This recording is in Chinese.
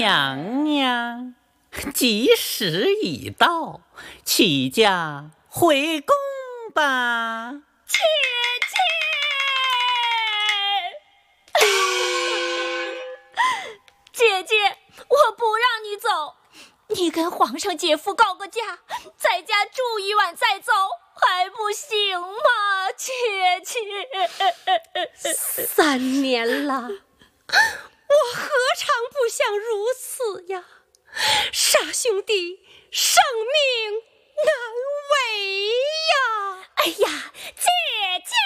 娘娘，吉时已到，启驾回宫吧。 姐姐，姐姐，我不让你走，你跟皇上姐夫告个假，在家住一晚再走，还不行吗？姐姐 3年了，我何尝不想如此呀？傻兄弟，生命难违呀！ 哎呀，姐姐。